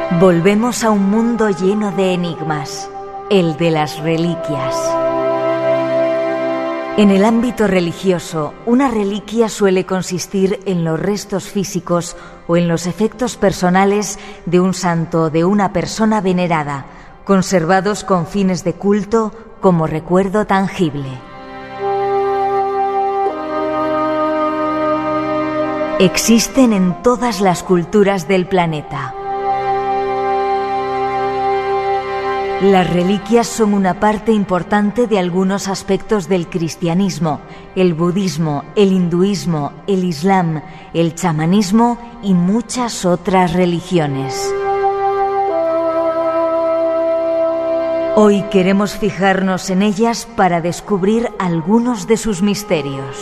Volvemos a un mundo lleno de enigmas, el de las reliquias. En el ámbito religioso, una reliquia suele consistir en los restos físicos o en los efectos personales de un santo o de una persona venerada, conservados con fines de culto como recuerdo tangible. Existen en todas las culturas del planeta. Las reliquias son una parte importante de algunos aspectos del cristianismo, el budismo, el hinduismo, el islam, el chamanismo y muchas otras religiones. Hoy queremos fijarnos en ellas para descubrir algunos de sus misterios.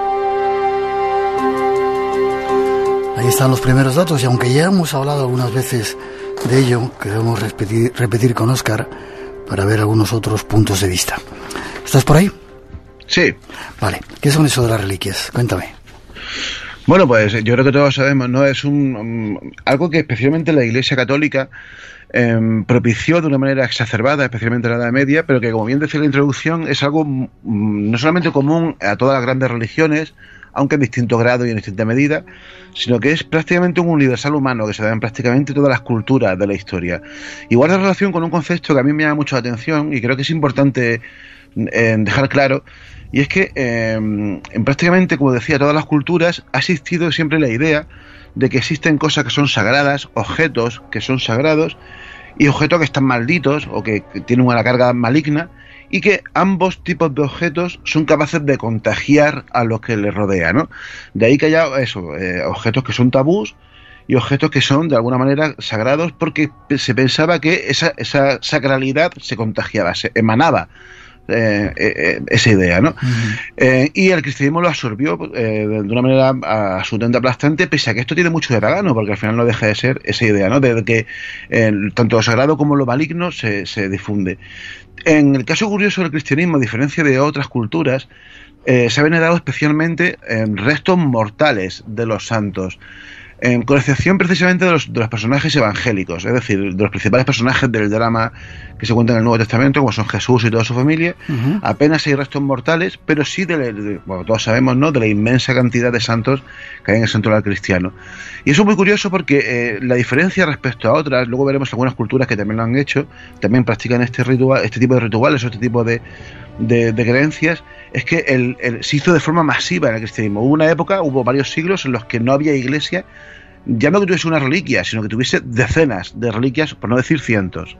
Ahí están los primeros datos y aunque ya hemos hablado algunas veces de ello, queremos repetir con Óscar para ver algunos otros puntos de vista. ¿Estás por ahí? Sí. Vale, ¿qué son eso de las reliquias? Cuéntame. Bueno, pues yo creo que todos sabemos, ¿no? Es algo que especialmente la Iglesia Católica propició de una manera exacerbada, especialmente en la Edad Media, pero que, como bien decía la introducción, es algo no solamente común a todas las grandes religiones, aunque en distinto grado y en distinta medida, sino que es prácticamente un universal humano que se da en prácticamente todas las culturas de la historia. Y guarda relación con un concepto que a mí me llama mucho la atención y creo que es importante dejar claro, y es que en prácticamente, como decía, todas las culturas ha existido siempre la idea de que existen cosas que son sagradas, objetos que son sagrados y objetos que están malditos o que tienen una carga maligna, y que ambos tipos de objetos son capaces de contagiar a los que les rodea, ¿no? De ahí que haya objetos que son tabús y objetos que son de alguna manera sagrados, porque se pensaba que esa sacralidad se contagiaba, se emanaba esa idea, ¿no? Uh-huh. Y el cristianismo lo absorbió de una manera absolutamente aplastante, pese a que esto tiene mucho de pagano, porque al final no deja de ser esa idea, ¿no? De que tanto lo sagrado como lo maligno se difunde. En el caso curioso del cristianismo, a diferencia de otras culturas, se ha venerado especialmente restos mortales de los santos, con excepción precisamente de los personajes evangélicos, es decir, de los principales personajes del drama que se cuenta en el Nuevo Testamento, como son Jesús y toda su familia. Uh-huh. Apenas hay restos mortales, pero sí bueno, todos sabemos, ¿no?, de la inmensa cantidad de santos que hay en el santuario cristiano. Y eso es muy curioso porque la diferencia respecto a otras, luego veremos algunas culturas que también lo han hecho, también practican este tipo de rituales o este tipo de creencias, es que se hizo de forma masiva en el cristianismo. Hubo varios siglos en los que no había iglesia, ya no que tuviese una reliquia, sino que tuviese decenas de reliquias, por no decir cientos.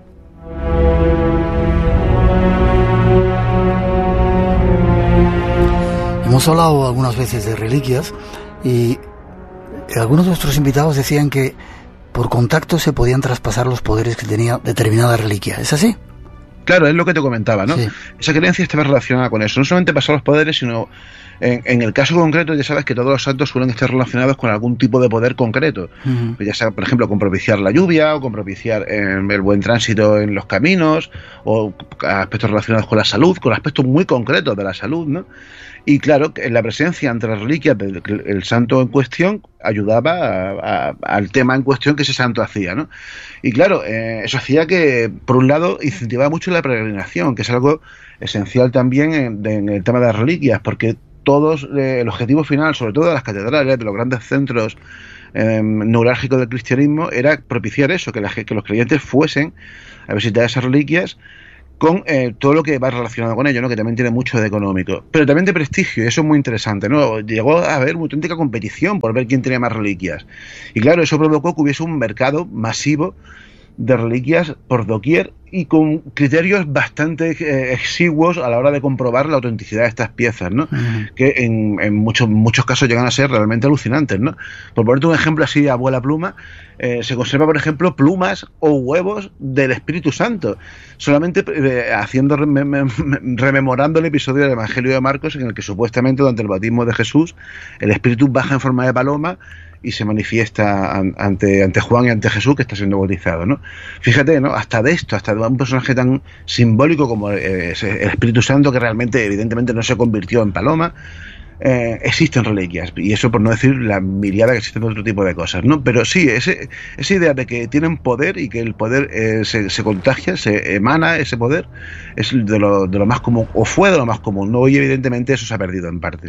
Hemos hablado algunas veces de reliquias y algunos de nuestros invitados decían que por contacto se podían traspasar los poderes que tenía determinada reliquia. ¿Es así? Claro, es lo que te comentaba, ¿no? Sí. Esa creencia estaba relacionada con eso. No solamente pasar los poderes, sino en el caso concreto, ya sabes que todos los santos suelen estar relacionados con algún tipo de poder concreto. Uh-huh. Ya sea, por ejemplo, con propiciar la lluvia, o con propiciar el buen tránsito en los caminos, o aspectos relacionados con la salud, con aspectos muy concretos de la salud, ¿no? Y claro, la presencia entre las reliquias del santo en cuestión ayudaba al tema en cuestión que ese santo hacía, ¿no? Y claro, eso hacía que, por un lado, incentivaba mucho la peregrinación, que es algo esencial también en el tema de las reliquias, porque el objetivo final, sobre todo de las catedrales, de los grandes centros neurálgicos del cristianismo, era propiciar eso, que los creyentes fuesen a visitar esas reliquias con todo lo que va relacionado con ello, ¿no?, que también tiene mucho de económico, pero también de prestigio, y eso es muy interesante, ¿no? Llegó a haber una auténtica competición por ver quién tenía más reliquias, y claro, eso provocó que hubiese un mercado masivo de reliquias por doquier y con criterios bastante exiguos a la hora de comprobar la autenticidad de estas piezas, ¿no? Uh-huh. Que en muchos casos llegan a ser realmente alucinantes, ¿no? Por ponerte un ejemplo así a vuela pluma, se conserva, por ejemplo, plumas o huevos del Espíritu Santo, solamente rememorando el episodio del Evangelio de Marcos, en el que supuestamente durante el bautismo de Jesús el Espíritu baja en forma de paloma y se manifiesta ante Juan y ante Jesús, que está siendo bautizado, ¿no? Fíjate, ¿no? Hasta de un personaje tan simbólico como el Espíritu Santo, que realmente, evidentemente, no se convirtió en paloma, existen reliquias, y eso por no decir la miriada que existen de otro tipo de cosas, ¿no? Pero sí, esa idea de que tienen poder y que el poder se contagia, se emana ese poder, es de lo más común, o fue de lo más común, ¿no? Y evidentemente eso se ha perdido en parte.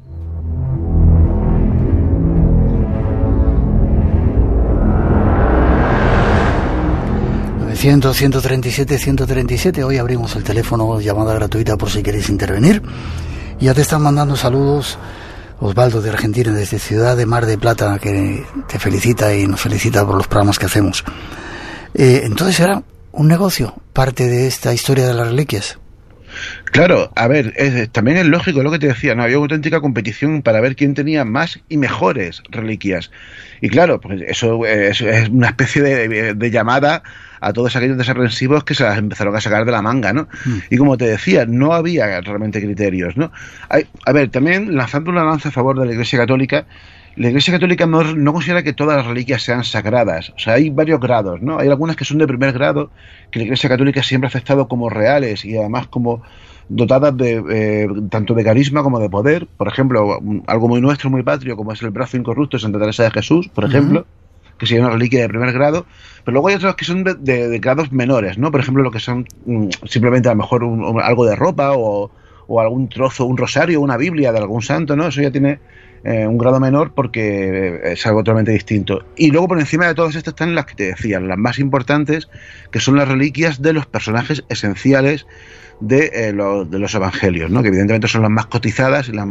...900, 137, 137... hoy abrimos el teléfono, llamada gratuita por si queréis intervenir. Ya te están mandando saludos Osvaldo de Argentina, desde Ciudad de Mar de Plata, que te felicita y nos felicita por los programas que hacemos. Entonces era un negocio, parte de esta historia de las reliquias. Claro, a ver, también es lógico lo que te decía, ¿no? Había una auténtica competición para ver quién tenía más y mejores reliquias. Y claro, pues eso es una especie de llamada a todos aquellos desaprensivos que se las empezaron a sacar de la manga, ¿no? Y como te decía, no había realmente criterios, ¿no? A ver, también lanzando una lanza a favor de la Iglesia Católica, la Iglesia Católica no considera que todas las reliquias sean sagradas. O sea, hay varios grados, ¿no? Hay algunas que son de primer grado, que la Iglesia Católica siempre ha aceptado como reales y además como dotadas de tanto de carisma como de poder. Por ejemplo, algo muy nuestro, muy patrio, como es el brazo incorrupto de Santa Teresa de Jesús, por ejemplo, que sería una reliquia de primer grado. Pero luego hay otras que son de grados menores, ¿no? Por ejemplo, lo que son simplemente a lo mejor algo de ropa o algún trozo, un rosario, una Biblia de algún santo, ¿no? Eso ya tiene un grado menor porque es algo totalmente distinto. Y luego por encima de todas estas están las que te decían, las más importantes, que son las reliquias de los personajes esenciales de los evangelios, ¿no? Que evidentemente son las más cotizadas y las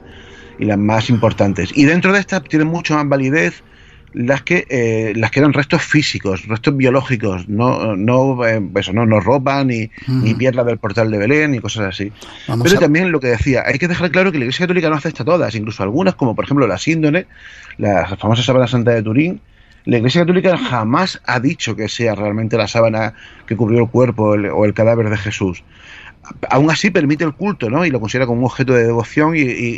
más importantes. Y dentro de estas tienen mucho más validez las que eran restos físicos, restos biológicos, no ropa ni piedra del portal de Belén ni cosas así. Pero también lo que decía, hay que dejar claro que la Iglesia Católica no acepta todas, incluso algunas, como por ejemplo la síndone, la famosa sábana santa de Turín. La Iglesia Católica jamás ha dicho que sea realmente la sábana que cubrió el cuerpo o el cadáver de Jesús. Aún así permite el culto, ¿no? Y lo considera como un objeto de devoción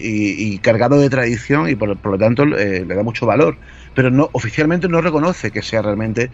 y cargado de tradición, y por lo tanto le da mucho valor, pero oficialmente no reconoce que sea realmente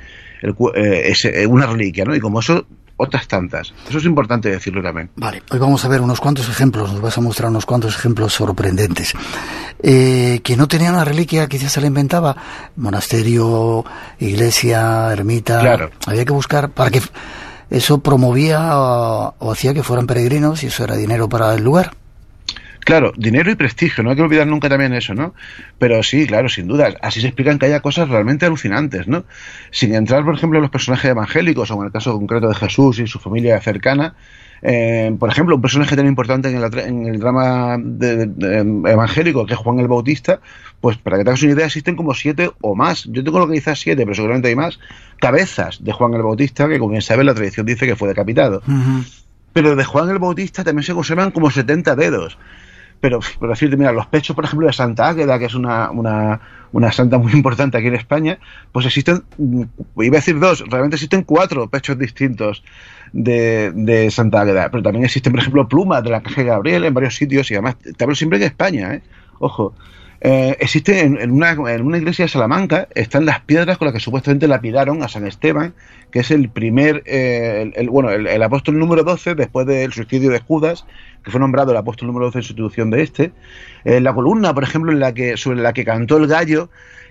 una reliquia, ¿no? Y como eso, otras tantas. Eso es importante decirlo también. Vale, hoy vamos a ver unos cuantos ejemplos, nos vas a mostrar unos cuantos ejemplos sorprendentes. Que no tenía una reliquia, quizás se la inventaba, monasterio, iglesia, ermita. Claro. Había que buscar para que eso promovía o hacía que fueran peregrinos, y eso era dinero para el lugar. Claro, dinero y prestigio, no hay que olvidar nunca también eso, ¿no? Pero sí, claro, sin duda, así se explican que haya cosas realmente alucinantes, ¿no? Sin entrar, por ejemplo, en los personajes evangélicos, o en el caso concreto de Jesús y su familia cercana. Por ejemplo, un personaje tan importante en el drama evangélico, que es Juan el Bautista, pues para que te hagas una idea, existen como 7 o más, yo tengo localizadas 7, pero seguramente hay más, cabezas de Juan el Bautista, que como bien sabes la tradición dice que fue decapitado. Pero de Juan el Bautista también se conservan como 70 dedos. Pero, por decirte, mira, los pechos, por ejemplo, de Santa Águeda, que es una santa muy importante aquí en España, pues existen, iba a decir 2, realmente existen 4 pechos distintos de Santa Águeda. Pero también existen, por ejemplo, plumas de la caja de Gabriel en varios sitios, y además, te hablo siempre de España, ojo. Existe en una iglesia de Salamanca, están las piedras con las que supuestamente lapidaron a San Esteban, que es el primer, el apóstol número 12, después del suicidio de Judas, que fue nombrado el apóstol número 12 en sustitución de este. La columna, por ejemplo, sobre la que cantó el gallo,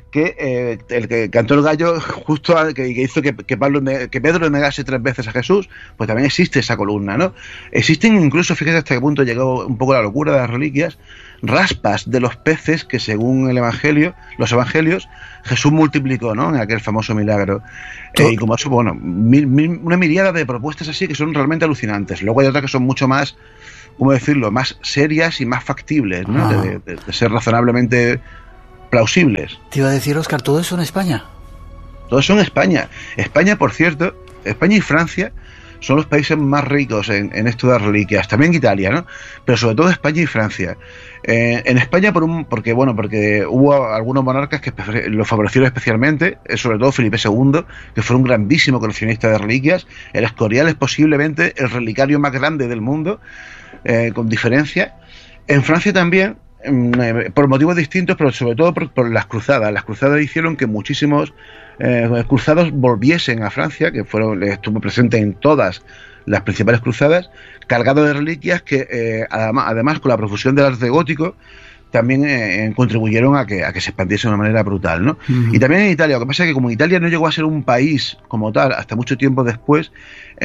el que cantó el gallo justo que hizo que Pedro negase 3 veces a Jesús, pues también existe esa columna, ¿no? Existen incluso, fíjate hasta qué punto llegó un poco la locura de las reliquias, raspas de los peces que según los evangelios, Jesús multiplicó, ¿no? En aquel famoso milagro. Y como eso, bueno, una miriada de propuestas así que son realmente alucinantes. Luego hay otras que son mucho más, ¿cómo decirlo?, más serias y más factibles, ¿no? De ser razonablemente plausibles. Te iba a decir, Óscar, ¿todo eso en España? Todo eso en España. España, por cierto, España y Francia son los países más ricos en esto de reliquias. También Italia, ¿no? Pero sobre todo España y Francia. En España porque hubo algunos monarcas que lo favorecieron especialmente, sobre todo Felipe II, que fue un grandísimo coleccionista de reliquias. El Escorial es posiblemente el relicario más grande del mundo, con diferencia. En Francia también, por motivos distintos, pero sobre todo por las cruzadas. Las cruzadas hicieron que muchísimos cruzados volviesen a Francia, que estuvo presente en todas las principales cruzadas, cargado de reliquias que además con la profusión del arte gótico, también contribuyeron a que se expandiese de una manera brutal, ¿no? Y también en Italia. Lo que pasa es que como Italia no llegó a ser un país como tal hasta mucho tiempo después,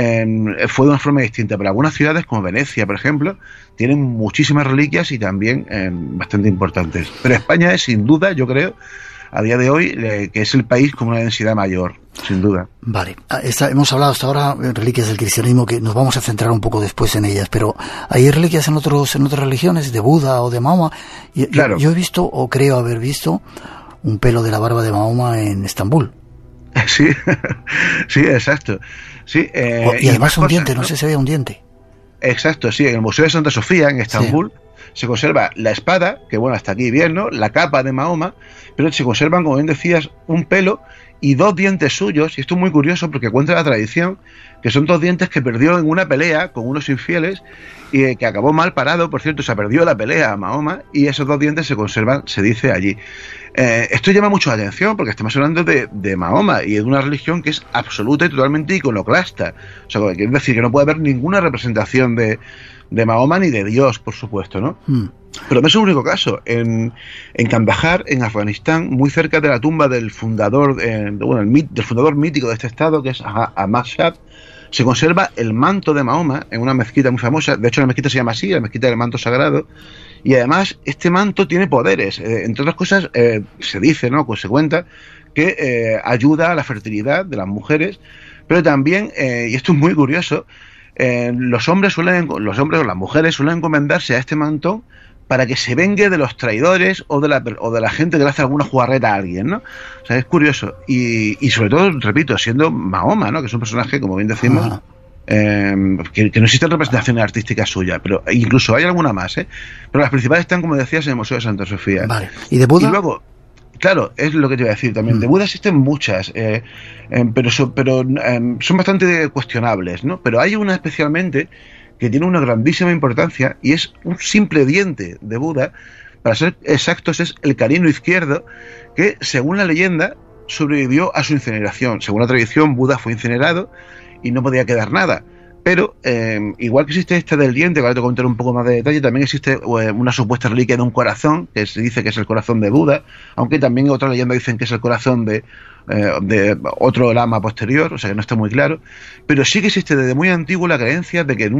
fue de una forma distinta. Pero algunas ciudades, como Venecia, por ejemplo, tienen muchísimas reliquias y también bastante importantes. Pero España es, sin duda, yo creo, a día de hoy, que es el país con una densidad mayor, sin duda. Vale, hemos hablado hasta ahora de reliquias del cristianismo, que nos vamos a centrar un poco después en ellas, pero hay reliquias en otras religiones, de Buda o de Mahoma. Claro. Yo he visto, o creo haber visto, un pelo de la barba de Mahoma en Estambul. Sí, sí, exacto. Sí, y además un diente, no sé si había un diente. Exacto, sí, en el Museo de Santa Sofía, en Estambul, se conserva la espada, que bueno, hasta aquí bien, ¿no? La capa de Mahoma, pero se conservan, como bien decías, un pelo y 2 dientes suyos, y esto es muy curioso porque cuenta la tradición que son 2 dientes que perdió en una pelea con unos infieles y que acabó mal parado, por cierto, se perdió la pelea a Mahoma y esos 2 dientes se conservan, se dice, allí. Esto llama mucho la atención porque estamos hablando de Mahoma y de una religión que es absoluta y totalmente iconoclasta. O sea, quiere decir que no puede haber ninguna representación de Mahoma ni de Dios, por supuesto, ¿no? Pero no es el único caso. En Kandahar, en Afganistán, muy cerca de la tumba del fundador, del fundador mítico de este estado, que es Ahmad Shah, se conserva el manto de Mahoma en una mezquita muy famosa. De hecho, la mezquita se llama así, la mezquita del manto sagrado. Y además, este manto tiene poderes. Entre otras cosas, se dice, ¿no? Pues se cuenta que ayuda a la fertilidad de las mujeres, pero también, y esto es muy curioso, los hombres o las mujeres suelen encomendarse a este manto para que se vengue de los traidores o de la gente que le hace alguna jugarreta a alguien, ¿no? O sea, es curioso. Y sobre todo, repito, siendo Mahoma, ¿no? Que es un personaje, como bien decimos, que no existen representaciones artísticas suyas, pero incluso hay alguna más, pero las principales están, como decías, en el Museo de Santa Sofía. Vale. ¿Y de Buda? Y luego, claro, es lo que te iba a decir también. De Buda existen muchas, pero son bastante cuestionables, ¿no? Pero hay una especialmente que tiene una grandísima importancia y es un simple diente de Buda. Para ser exactos, es el canino izquierdo, que, según la leyenda, sobrevivió a su incineración. Según la tradición, Buda fue incinerado y no podía quedar nada. Pero, igual que existe esta del diente, que ahora te contaré un poco más de detalle, también existe una supuesta reliquia de un corazón, que se dice que es el corazón de Buda, aunque también otra leyenda dicen que es el corazón de otro lama posterior, o sea que no está muy claro. Pero sí que existe desde muy antiguo la creencia de que en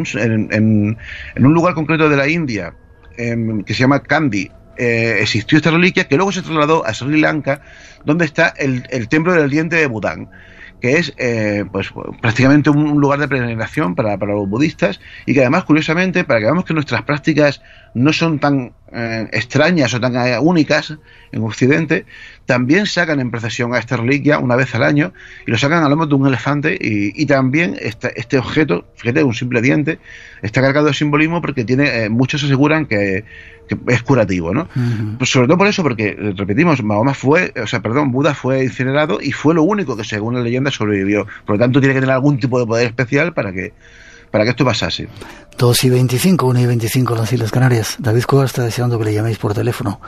un lugar concreto de la India, que se llama Kandy, existió esta reliquia, que luego se trasladó a Sri Lanka, donde está el templo del diente de Bután, que es pues prácticamente un lugar de peregrinación para los budistas, y que además, curiosamente, para que veamos que nuestras prácticas no son tan extrañas o tan únicas en Occidente, también sacan en procesión a esta reliquia una vez al año, y lo sacan a lomos de un elefante, y también este objeto, fíjate, un simple diente, está cargado de simbolismo porque tiene, muchos aseguran que es curativo, ¿no? Pues sobre todo por eso, porque, repetimos, Buda fue incinerado y fue lo único que, según la leyenda, sobrevivió. Por lo tanto, tiene que tener algún tipo de poder especial para que esto pasase. 2:25, 1:25 en las Islas Canarias. David Cueva está deseando que le llaméis por teléfono.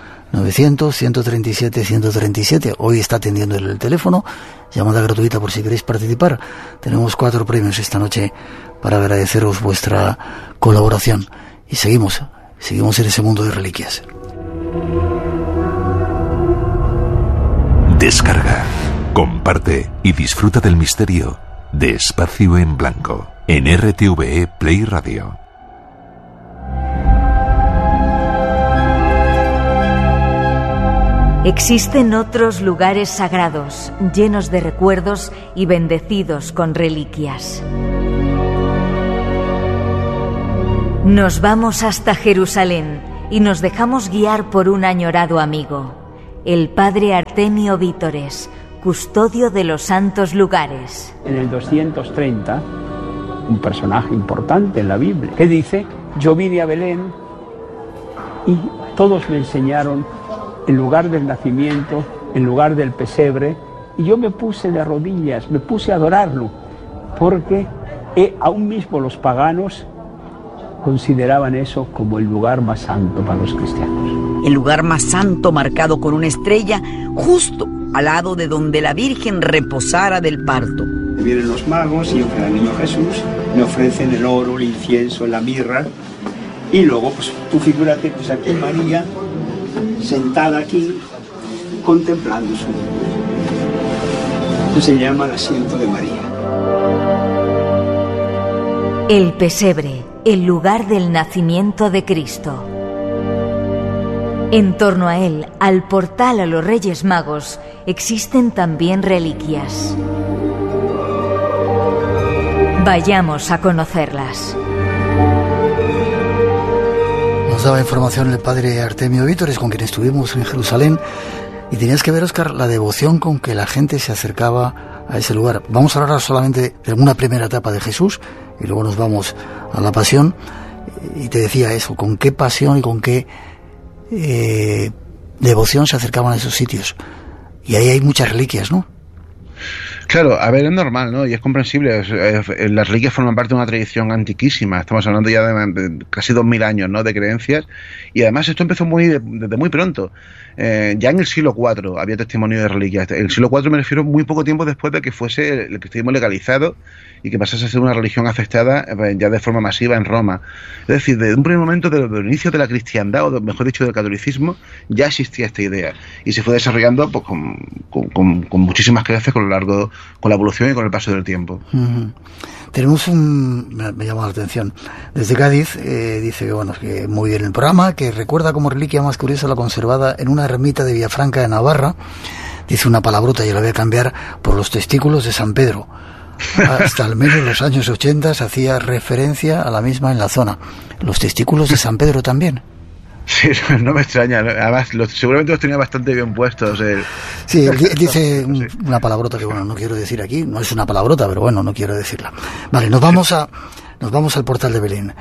900-137-137. Hoy está atendiendo el teléfono. Llamada gratuita por si queréis participar. Tenemos 4 premios esta noche para agradeceros vuestra colaboración. Y seguimos en ese mundo de reliquias. Descarga, comparte y disfruta del misterio de Espacio en Blanco en RTVE Play Radio. Existen otros lugares sagrados, llenos de recuerdos y bendecidos con reliquias. Nos vamos hasta Jerusalén y nos dejamos guiar por un añorado amigo, el padre Artemio Vítores, custodio de los santos lugares. En el 230, un personaje importante en la Biblia, que dice: yo vine a Belén y todos me enseñaron el lugar del nacimiento, el lugar del pesebre, y yo me puse de rodillas, me puse a adorarlo, porque aún mismo los paganos consideraban eso como el lugar más santo para los cristianos. El lugar más santo, marcado con una estrella, justo al lado de donde la Virgen reposara del parto. Vienen los magos y ofrecen al niño Jesús, le ofrecen el oro, el incienso, la mirra, y luego, pues tú figúrate, pues aquí María sentada aquí, contemplando su niño. Eso se llama el asiento de María. El pesebre, el lugar del nacimiento de Cristo. En torno a él, al portal a los Reyes Magos, existen también reliquias. Vayamos a conocerlas. Nos daba información el padre Artemio Vítores, con quien estuvimos en Jerusalén, y tenías que ver, Óscar, la devoción con que la gente se acercaba a ese lugar. Vamos a hablar solamente de una primera etapa de Jesús, y luego nos vamos a la pasión, y te decía eso, con qué pasión y con qué devoción se acercaban a esos sitios. Y ahí hay muchas reliquias, ¿no? Claro, a ver, es normal, ¿no? Y es comprensible. Las reliquias forman parte de una tradición antiquísima. Estamos hablando ya de casi 2000 años, ¿no?, de creencias. Y además esto empezó desde muy pronto. Ya en el siglo IV había testimonio de reliquias. El siglo IV me refiero muy poco tiempo después de que fuese el cristianismo legalizado y que pasase a ser una religión aceptada ya de forma masiva en Roma. Es decir, desde un primer momento del inicio de la cristiandad, o mejor dicho del catolicismo, ya existía esta idea. Y se fue desarrollando pues, con muchísimas creencias con la evolución y con el paso del tiempo. Uh-huh. Tenemos me llama la atención, desde Cádiz, dice que bueno, que muy bien el programa, que recuerda como reliquia más curiosa la conservada en una ermita de Villafranca de Navarra. Dice una palabrota, yo la voy a cambiar por los testículos de San Pedro. Hasta al menos los años 80 se hacía referencia a la misma en la zona. Los testículos de San Pedro también. Sí, no me extraña. Además, seguramente los tenía bastante bien puestos. Sí, él dice una palabrota que, bueno, no quiero decir aquí. No es una palabrota, pero bueno, no quiero decirla. Vale, nos vamos al portal de Belén.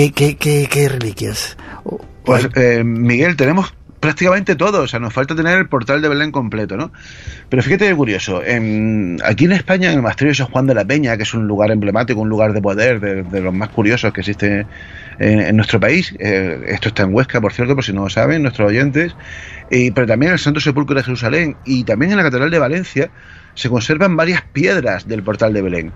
¿Qué reliquias? Pues, Miguel, tenemos prácticamente todo. O sea, nos falta tener el portal de Belén completo, ¿no? Pero fíjate qué curioso. Aquí en España, en el monasterio de San Juan de la Peña, que es un lugar emblemático, un lugar de poder, de los más curiosos que existe en nuestro país. Esto está en Huesca, por cierto, por si no lo saben nuestros oyentes, pero también en el Santo Sepulcro de Jerusalén y también en la Catedral de Valencia se conservan varias piedras del portal de Belén.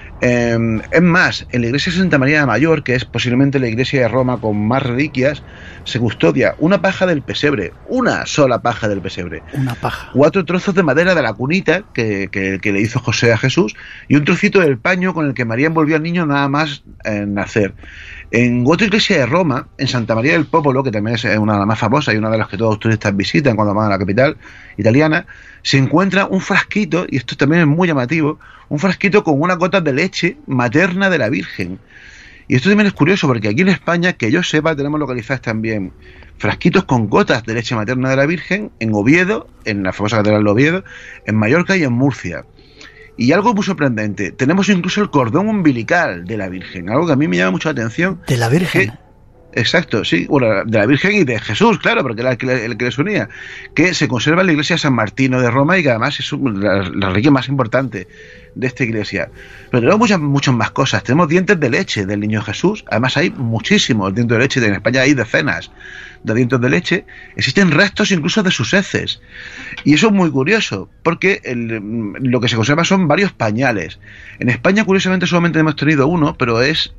Es más, en la iglesia de Santa María de Mayor, que es posiblemente la iglesia de Roma con más reliquias, se custodia una paja del pesebre, una sola paja del pesebre, una paja, 4 trozos de madera de la cunita que le hizo José a Jesús y un trocito del paño con el que María envolvió al niño nada más nacer. En otra iglesia de Roma, en Santa María del Popolo, que también es una de las más famosas y una de las que todos los turistas visitan cuando van a la capital italiana, se encuentra un frasquito, y esto también es muy llamativo, un frasquito con unas gotas de leche materna de la Virgen. Y esto también es curioso porque aquí en España, que yo sepa, tenemos localizadas también frasquitos con gotas de leche materna de la Virgen en Oviedo, en la famosa catedral de Oviedo, en Mallorca y en Murcia. Y algo muy sorprendente, tenemos incluso el cordón umbilical de la Virgen, algo que a mí me llama mucho la atención. ¿De la Virgen? Exacto, sí, bueno, de la Virgen y de Jesús, claro, porque era el que les unía, que se conserva en la iglesia de San Martino de Roma y que además es la reliquia más importante de esta iglesia. Pero tenemos muchas más cosas. Tenemos dientes de leche del niño Jesús, además hay muchísimos dientes de leche, en España hay decenas de dientes de leche, existen restos incluso de sus heces. Y eso es muy curioso, porque lo que se conserva son varios pañales. En España, curiosamente, solamente hemos tenido uno, pero es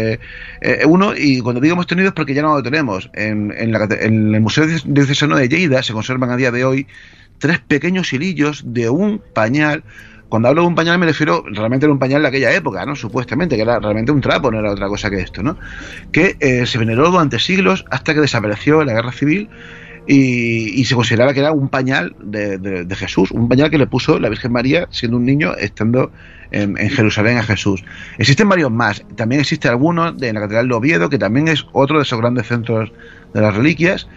uno, y cuando digo hemos tenido es porque ya no lo tenemos. En el Museo Diocesano de Lleida se conservan a día de hoy 3 pequeños hilillos de un pañal. Cuando hablo de un pañal me refiero, realmente era un pañal de aquella época, ¿no? Supuestamente, que era realmente un trapo, no era otra cosa que esto, ¿no? Que se veneró durante siglos hasta que desapareció en la Guerra Civil y se consideraba que era un pañal de Jesús, un pañal que le puso la Virgen María siendo un niño, estando en Jerusalén a Jesús. Existen varios más, también existe alguno en la Catedral de Oviedo, que también es otro de esos grandes centros de las reliquias.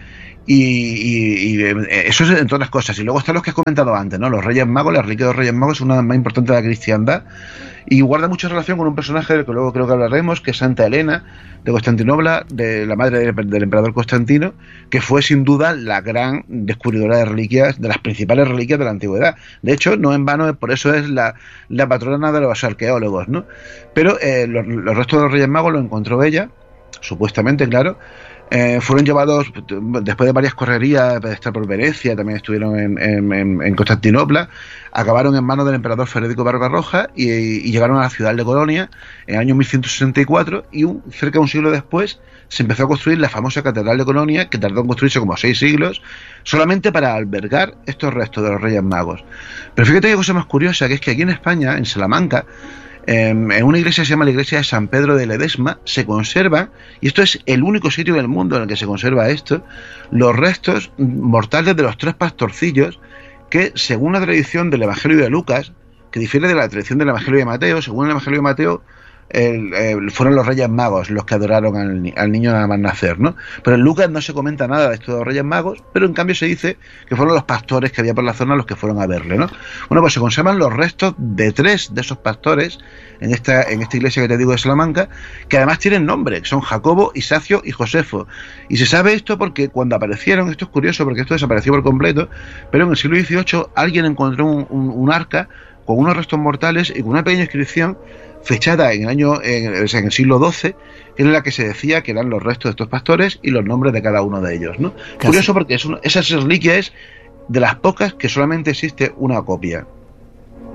Y eso es en todas las cosas. Y luego están los que has comentado antes, ¿no? Los Reyes Magos, la reliquia de los Reyes Magos es una de las más importantes de la cristiandad y guarda mucha relación con un personaje del que luego creo que hablaremos, que es Santa Elena de Constantinopla, de la madre del emperador Constantino, que fue sin duda la gran descubridora de reliquias, de las principales reliquias de la antigüedad. De hecho, no en vano, por eso es la patrona de los arqueólogos, ¿no? Pero los restos de los Reyes Magos los encontró ella, supuestamente, claro, fueron llevados, después de varias correrías, de estar por Venecia, también estuvieron en Constantinopla, acabaron en manos del emperador Federico Barbarroja y llegaron a la ciudad de Colonia en el año 1164, y cerca de un siglo después se empezó a construir la famosa Catedral de Colonia, que tardó en construirse como 6 siglos, solamente para albergar estos restos de los Reyes Magos. Pero fíjate qué cosa más curiosa, que es que aquí en España, en Salamanca, en una iglesia que se llama la iglesia de San Pedro de Ledesma, se conserva, y esto es el único sitio del mundo en el que se conserva esto, los restos mortales de los 3 pastorcillos que, según la tradición del Evangelio de Lucas, que difiere de la tradición del Evangelio de Mateo, según el Evangelio de Mateo, fueron los Reyes Magos los que adoraron al niño nada más nacer, ¿no? Pero en Lucas no se comenta nada de estos Reyes Magos, pero en cambio se dice que fueron los pastores que había por la zona los que fueron a verle, ¿no? Bueno, pues se conservan los restos de 3 de esos pastores en esta iglesia que te digo de Salamanca, que además tienen nombre, que son Jacobo, Isacio y Josefo. Y se sabe esto porque cuando aparecieron, esto es curioso porque esto desapareció por completo, pero en el siglo XVIII alguien encontró un arca con unos restos mortales y con una pequeña inscripción fechada en el siglo XII, que era la que se decía que eran los restos de estos pastores y los nombres de cada uno de ellos, ¿no? Curioso porque esa reliquia es de las pocas que solamente existe una copia.